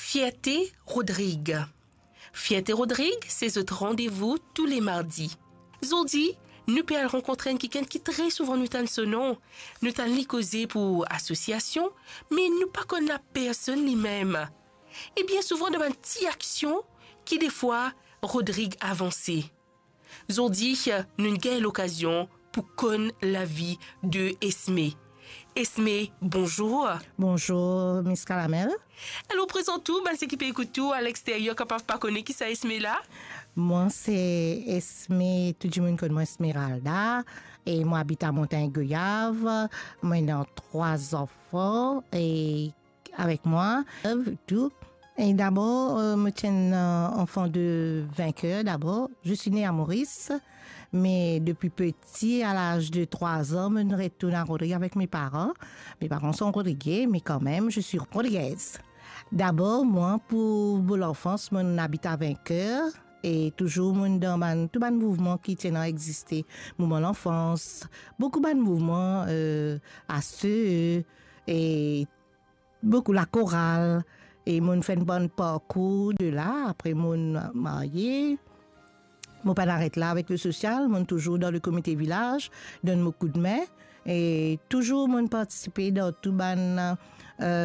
Fierté Rodrigue. Fierté Rodrigue, c'est notre rendez-vous tous les mardis. Aujourd'hui, nous pouvons rencontrer quelqu'un qui très souvent nous donne son nom. Nous donne les causer pour association, mais nous pas connaît la personne lui-même. Et bien souvent, devant une petite action qui des fois, Rodrigue avancé. Aujourd'hui, nous avons l'occasion pour connaître la vie de Esme. Esme, bonjour. Bonjour, Miss Caramel. Alors, présente tout, c'est qui peut écouter tout à l'extérieur, capable de pas connaître qui c'est Esme là. Moi, c'est Esme, tout le monde connaît moi Esmeralda. Et moi, j'habite à Montagne-Goyave. Moi, j'ai 3 enfants et avec moi, tout. Et d'abord, je tiens un enfant de vainqueur d'abord. Je suis née à Maurice, mais depuis petit, à l'âge de 3 ans, je retourne à Rodrigue avec mes parents. Mes parents sont rodriguais, mais quand même, je suis rodriguaise. D'abord, moi, pour l'enfance, je habite à Vainqueur. Et toujours, dans tout le mouvement qui tient à exister, mouvement de l'enfance, beaucoup de mouvements à ceux et beaucoup la chorale. Et mon fait un bon parcours de là, après mon marié. Mon père arrête là avec le social, mon toujours dans le comité village, donne mon coup de main. Et toujours mon participer dans tout bonne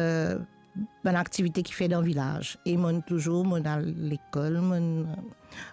activité qui fait dans le village. Et mon toujours mon à l'école,